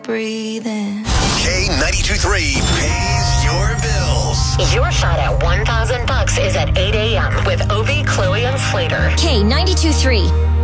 breathing. K92.3 pays your bills. Your shot at $1,000 is at 8 a.m. with Ovi, Chloe, and Slater. K92.3.